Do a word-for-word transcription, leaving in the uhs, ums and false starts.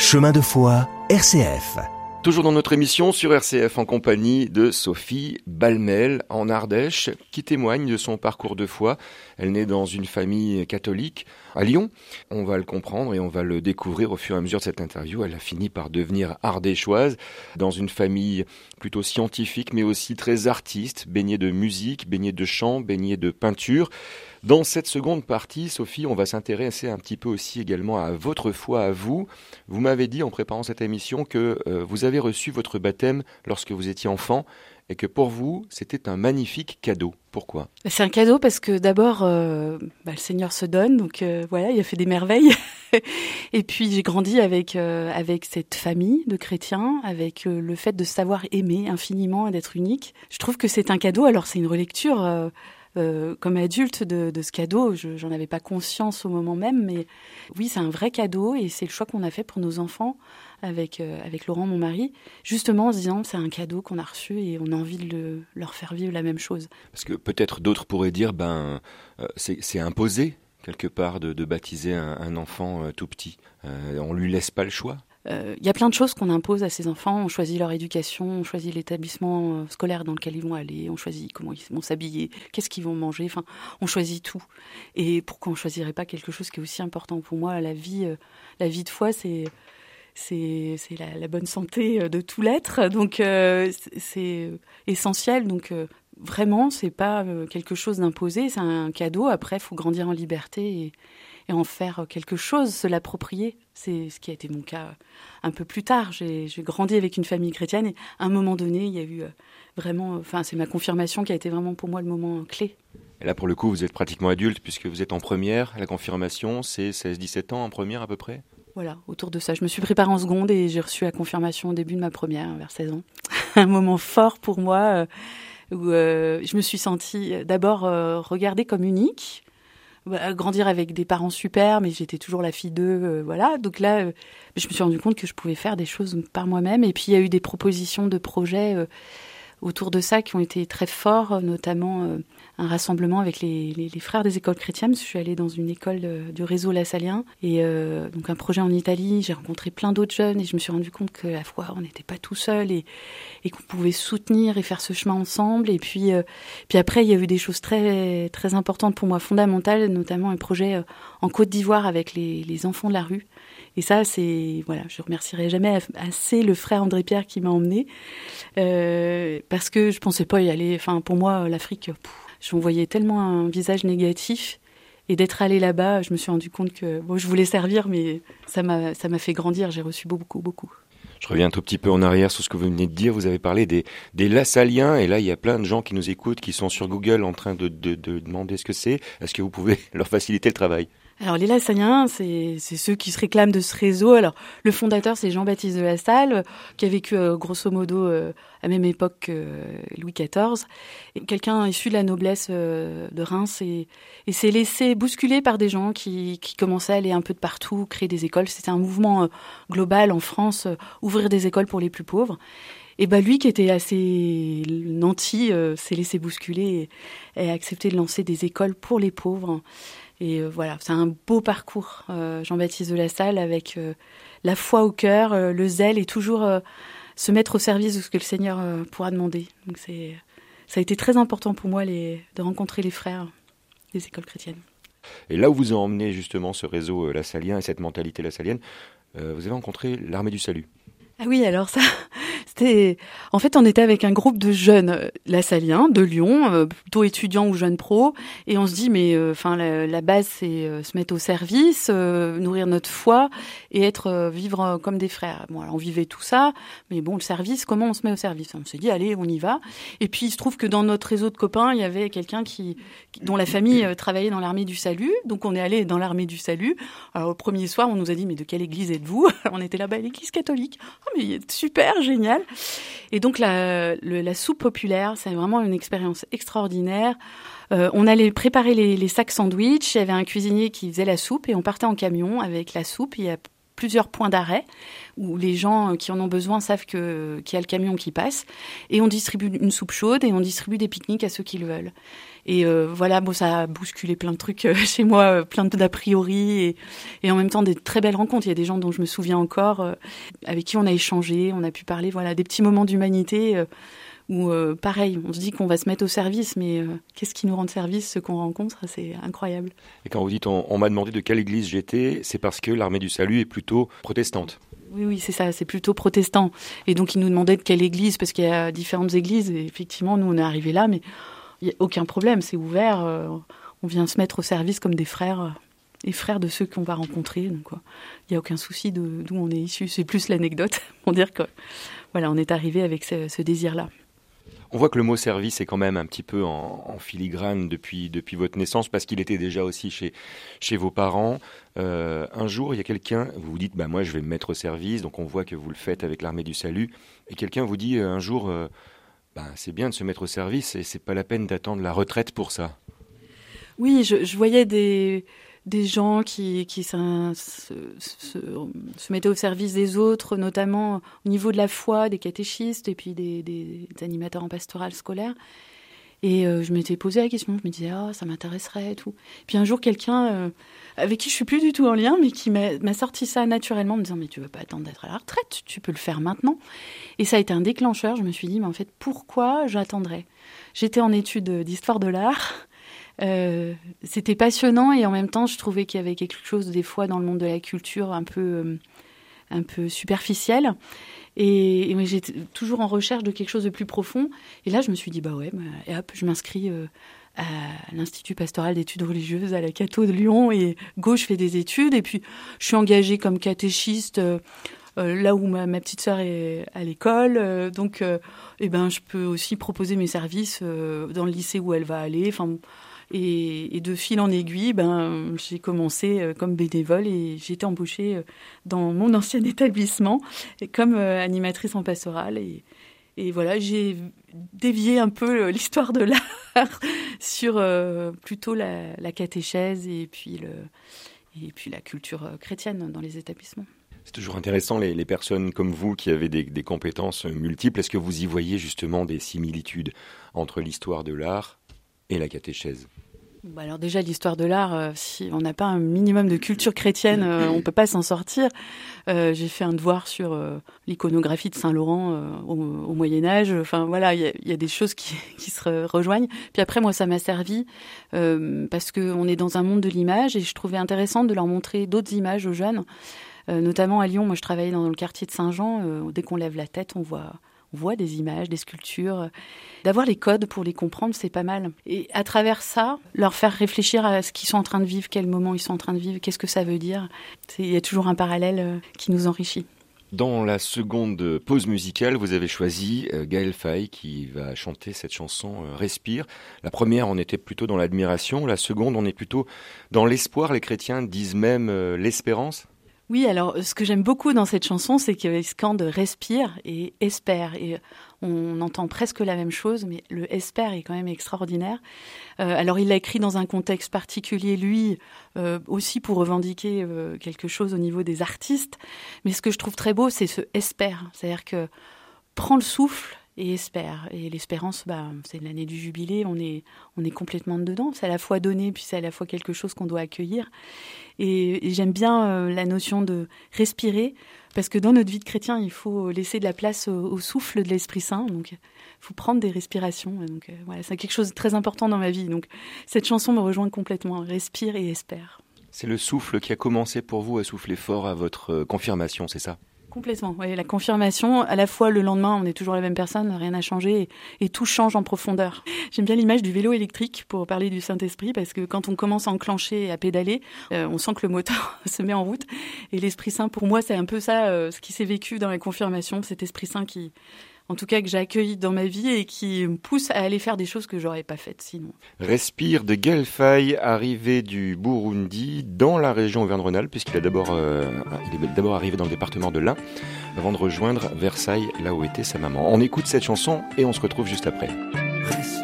Chemin de foi, R C F. Toujours dans notre émission sur R C F en compagnie de Sophie Balmel en Ardèche qui témoigne de son parcours de foi. Elle naît dans une famille catholique à Lyon. On va le comprendre et on va le découvrir au fur et à mesure de cette interview. Elle a fini par devenir ardéchoise dans une famille plutôt scientifique mais aussi très artiste, baignée de musique, baignée de chant, baignée de peinture. Dans cette seconde partie, Sophie, on va s'intéresser un petit peu aussi également à votre foi, à vous. Vous m'avez dit en préparant cette émission que euh, vous avez reçu votre baptême lorsque vous étiez enfant et que pour vous, c'était un magnifique cadeau. Pourquoi ? C'est un cadeau parce que d'abord, euh, bah, le Seigneur se donne, donc euh, voilà, il a fait des merveilles. Et puis j'ai grandi avec euh, avec cette famille de chrétiens, avec euh, le fait de savoir aimer infiniment et d'être unique. Je trouve que c'est un cadeau. Alors c'est une relecture. Euh, Euh, comme adulte de, de ce cadeau, je, j'en avais pas conscience au moment même, mais oui, c'est un vrai cadeau et c'est le choix qu'on a fait pour nos enfants avec euh, avec Laurent, mon mari, justement en se disant c'est un cadeau qu'on a reçu et on a envie de le, leur faire vivre la même chose. Parce que peut-être d'autres pourraient dire ben euh, c'est, c'est imposé quelque part de, de baptiser un, un enfant euh, tout petit. Euh, on lui laisse pas le choix. Il euh, y a plein de choses qu'on impose à ces enfants. On choisit leur éducation, on choisit l'établissement euh, scolaire dans lequel ils vont aller, on choisit comment ils vont s'habiller, qu'est-ce qu'ils vont manger. Enfin, on choisit tout. Et pourquoi on choisirait pas quelque chose qui est aussi important pour moi ? La vie, euh, la vie de foi, c'est c'est c'est la, la bonne santé de tout l'être. Donc euh, c'est essentiel. Donc euh, vraiment, c'est pas euh, quelque chose d'imposé, c'est un cadeau. Après, il faut grandir en liberté et et en faire quelque chose, se l'approprier. C'est ce qui a été mon cas un peu plus tard. J'ai, j'ai grandi avec une famille chrétienne et à un moment donné, il y a eu vraiment... Enfin, c'est ma confirmation qui a été vraiment pour moi le moment clé. Et là, pour le coup, vous êtes pratiquement adulte puisque vous êtes en première. La confirmation, c'est seize dix-sept ans en première à peu près ? Voilà, autour de ça. Je me suis préparée en seconde et j'ai reçu la confirmation au début de ma première, vers seize ans. Un moment fort pour moi où euh, je me suis sentie d'abord euh, regardée comme unique, grandir avec des parents super, mais j'étais toujours la fille d'eux, euh, voilà. Donc là, euh, je me suis rendu compte que je pouvais faire des choses par moi-même. Et puis, il y a eu des propositions de projets euh, autour de ça qui ont été très forts, notamment euh, un rassemblement avec les, les, les frères des écoles chrétiennes. Je suis allée dans une école euh, du réseau Lassalien. Et euh, donc, un projet en Italie. J'ai rencontré plein d'autres jeunes et je me suis rendu compte que la foi, on n'était pas tout seul et, et qu'on pouvait soutenir et faire ce chemin ensemble. Et puis, euh, puis après, il y a eu des choses très, très importantes pour moi, fondamentales, notamment un projet euh, en Côte d'Ivoire avec les, les enfants de la rue. Et ça, c'est... Voilà, je remercierai jamais assez le frère André Pierre qui m'a emmenée. Euh, parce que je pensais pas y aller. Enfin, pour moi, l'Afrique, pff, j'en voyais tellement un visage négatif. Et d'être allée là-bas, je me suis rendu compte que bon, je voulais servir, mais ça m'a, ça m'a fait grandir. J'ai reçu beaucoup, beaucoup. Je reviens un tout petit peu en arrière sur ce que vous venez de dire. Vous avez parlé des, des Lassaliens. Et là, il y a plein de gens qui nous écoutent, qui sont sur Google en train de, de, de demander ce que c'est. Est-ce que vous pouvez leur faciliter le travail ? Alors, les Lassaliens, c'est, c'est ceux qui se réclament de ce réseau. Alors, le fondateur, c'est Jean-Baptiste de Lassalle, qui a vécu, euh, grosso modo, euh, à la même époque que euh, Louis quatorze. Et quelqu'un issu de la noblesse euh, de Reims et, et s'est laissé bousculer par des gens qui, qui commençaient à aller un peu de partout, créer des écoles. C'était un mouvement euh, global en France, euh, ouvrir des écoles pour les plus pauvres. Et bah lui, qui était assez nanti, euh, s'est laissé bousculer et, et a accepté de lancer des écoles pour les pauvres. Et euh, voilà, c'est un beau parcours, euh, Jean-Baptiste de Lassalle, avec euh, la foi au cœur, euh, le zèle et toujours euh, se mettre au service de ce que le Seigneur euh, pourra demander. Donc c'est, ça a été très important pour moi les, de rencontrer les frères des écoles chrétiennes. Et là où vous a emmené justement ce réseau euh, lassalien et cette mentalité lassalienne, euh, vous avez rencontré l'Armée du Salut. Ah oui, alors ça, c'était... En fait, on était avec un groupe de jeunes lassaliens de Lyon, euh, plutôt étudiants ou jeunes pros, et on se dit, mais enfin, euh, la, la base, c'est euh, se mettre au service, euh, nourrir notre foi et être euh, vivre euh, comme des frères. Bon, alors on vivait tout ça, mais bon, le service, comment on se met au service ? On s'est dit, allez, on y va. Et puis, il se trouve que dans notre réseau de copains, il y avait quelqu'un qui, qui dont la famille euh, travaillait dans l'Armée du Salut, donc on est allé dans l'Armée du Salut. Alors, au premier soir, on nous a dit, mais de quelle église êtes-vous ? On était là-bas, l'église catholique. Oh, mais super, génial. Et donc, la, le, la soupe populaire, c'est vraiment une expérience extraordinaire. Euh, on allait préparer les, les sacs sandwich. Il y avait un cuisinier qui faisait la soupe et on partait en camion avec la soupe. Et plusieurs points d'arrêt où les gens qui en ont besoin savent que, qu'il y a le camion qui passe. Et on distribue une soupe chaude et on distribue des pique-niques à ceux qui le veulent. Et euh, voilà, bon, ça a bousculé plein de trucs euh, chez moi, euh, plein d'a priori et, et en même temps des très belles rencontres. Il y a des gens dont je me souviens encore, euh, avec qui on a échangé, on a pu parler, voilà, des petits moments d'humanité euh, où, euh, pareil, on se dit qu'on va se mettre au service, mais euh, qu'est-ce qui nous rend de service, ceux qu'on rencontre, c'est incroyable. Et quand vous dites on, on m'a demandé de quelle église j'étais, c'est parce que l'Armée du Salut est plutôt protestante. Oui, oui, c'est ça, c'est plutôt protestant. Et donc, ils nous demandaient de quelle église, parce qu'il y a différentes églises. Et effectivement, nous, on est arrivés là, mais il n'y a aucun problème, c'est ouvert. Euh, on vient se mettre au service comme des frères, euh, les frères de ceux qu'on va rencontrer. Donc, il n'y a aucun souci de, d'où on est issu. C'est plus l'anecdote pour dire que, voilà, on est arrivé avec ce, ce désir-là. On voit que le mot service est quand même un petit peu en, en filigrane depuis, depuis votre naissance, parce qu'il était déjà aussi chez, chez vos parents. Euh, un jour, il y a quelqu'un, vous vous dites, bah, moi je vais me mettre au service, donc on voit que vous le faites avec l'Armée du Salut, et quelqu'un vous dit euh, un jour, euh, bah, c'est bien de se mettre au service, et c'est pas la peine d'attendre la retraite pour ça. Oui, je, je voyais des... des gens qui, qui se, se, se, se mettaient au service des autres, notamment au niveau de la foi, des catéchistes et puis des, des, des animateurs en pastoral scolaire. Et euh, je m'étais posé la question, je me disais, ah, ça m'intéresserait et tout. Puis un jour, quelqu'un euh, avec qui je suis plus du tout en lien, mais qui m'a, m'a sorti ça naturellement, en me disant, mais tu veux pas attendre d'être à la retraite, tu peux le faire maintenant. Et ça a été un déclencheur, je me suis dit, mais en fait, pourquoi j'attendrais ? J'étais en études d'histoire de l'art. Euh, c'était passionnant et en même temps je trouvais qu'il y avait quelque chose des fois dans le monde de la culture un peu, euh, un peu superficiel et, et j'étais toujours en recherche de quelque chose de plus profond et là je me suis dit bah ouais bah, et hop je m'inscris euh, à l'Institut pastoral d'études religieuses à la Cato de Lyon et go je fais des études et puis je suis engagée comme catéchiste euh, Euh, là où ma, ma petite sœur est à l'école, euh, donc euh, eh ben, je peux aussi proposer mes services euh, dans le lycée où elle va aller. Enfin, et, et de fil en aiguille, ben, j'ai commencé euh, comme bénévole et j'ai été embauchée euh, dans mon ancien établissement comme euh, animatrice en pastorale. Et, et voilà, j'ai dévié un peu l'histoire de l'art sur euh, plutôt la, la catéchèse et puis, le, et puis la culture chrétienne dans les établissements. C'est toujours intéressant, les, les personnes comme vous qui avez des, des compétences multiples. Est-ce que vous y voyez justement des similitudes entre l'histoire de l'art et la catéchèse ? Bah alors déjà, l'histoire de l'art, euh, si on n'a pas un minimum de culture chrétienne, euh, on ne peut pas s'en sortir. Euh, j'ai fait un devoir sur euh, l'iconographie de Saint-Laurent euh, au, au Moyen-Âge. Enfin voilà, il y, y a des choses qui, qui se rejoignent. Puis après, moi, ça m'a servi euh, parce qu'on est dans un monde de l'image et je trouvais intéressant de leur montrer d'autres images aux jeunes. Euh, notamment à Lyon, moi je travaillais dans le quartier de Saint-Jean. Euh, dès qu'on lève la tête, on voit... On voit des images, des sculptures. D'avoir les codes pour les comprendre, c'est pas mal. Et à travers ça, leur faire réfléchir à ce qu'ils sont en train de vivre, quel moment ils sont en train de vivre, qu'est-ce que ça veut dire. Il y a toujours un parallèle qui nous enrichit. Dans la seconde pause musicale, vous avez choisi Gaël Faye qui va chanter cette chanson « Respire ». La première, on était plutôt dans l'admiration. La seconde, on est plutôt dans l'espoir. Les chrétiens disent même euh, l'espérance. Oui, alors ce que j'aime beaucoup dans cette chanson, c'est qu'il scande « respire » et « espère ». Et on entend presque la même chose, mais le « espère » est quand même extraordinaire. Euh, alors il l'a écrit dans un contexte particulier, lui, euh, aussi pour revendiquer euh, quelque chose au niveau des artistes. Mais ce que je trouve très beau, c'est ce « espère ». C'est-à-dire que prends le souffle et espère. Et l'espérance, bah, c'est l'année du jubilé, on est, on est complètement dedans. C'est à la fois donné, puis c'est à la fois quelque chose qu'on doit accueillir. Et, et j'aime bien euh, la notion de respirer, parce que dans notre vie de chrétien, il faut laisser de la place au, au souffle de l'Esprit Saint. Donc, il faut prendre des respirations. Donc, euh, voilà, c'est quelque chose de très important dans ma vie. Donc, cette chanson me rejoint complètement. Respire et espère. C'est le souffle qui a commencé pour vous à souffler fort à votre confirmation, c'est ça ? Complètement, oui, la confirmation, à la fois le lendemain, on est toujours la même personne, rien n'a changé et, et tout change en profondeur. J'aime bien l'image du vélo électrique pour parler du Saint-Esprit parce que quand on commence à enclencher et à pédaler, euh, on sent que le moteur se met en route et l'Esprit Saint, pour moi, c'est un peu ça, euh, ce qui s'est vécu dans la confirmation, cet Esprit Saint qui... en tout cas que j'ai accueilli dans ma vie et qui me pousse à aller faire des choses que j'aurais pas faites sinon. Respire de Gaël Faye, arrivé du Burundi dans la région Auvergne-Rhône-Alpes, puisqu'il a d'abord, euh, il est d'abord arrivé dans le département de l'Ain, avant de rejoindre Versailles, là où était sa maman. On écoute cette chanson et on se retrouve juste après. Respire.